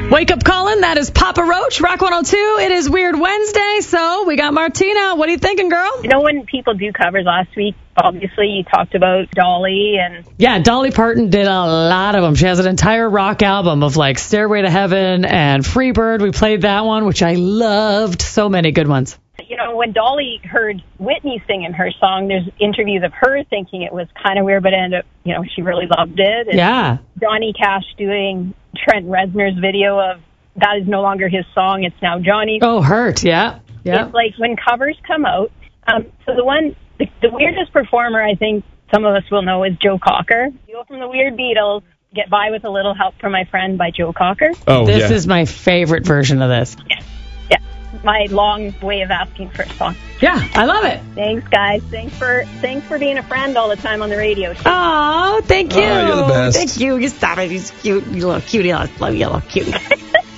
Wake up, Colin. That is Papa Roach, Rock 102. It is Weird Wednesday, so we got Martina. What are you thinking, girl? You know, when people do covers last week, obviously you talked about Dolly and... Yeah, Dolly Parton did a lot of them. She has an entire rock album of like Stairway to Heaven and Freebird. We played that one, which I loved. So many good ones. You know, when Dolly heard Whitney singing her song, there's interviews of her thinking it was kind of weird, but ended up, you know, she really loved it. And yeah. Johnny Cash doing Trent Reznor's video of that is no longer his song, it's now Johnny. Oh, Hurt, yeah. It's like when covers come out. So the weirdest performer I think some of us will know is Joe Cocker. You go from the Weird Beatles, Get By With a Little Help from My Friend by Joe Cocker. Oh, This is my favorite version of this. Yeah. My long way of asking for a song. Yeah, I love it. Thanks, guys. Thanks for being a friend all the time on the radio. Oh, thank you. Oh, you're the best. Thank you. You stop it. He's cute. You little cutie. I love you, little cutie.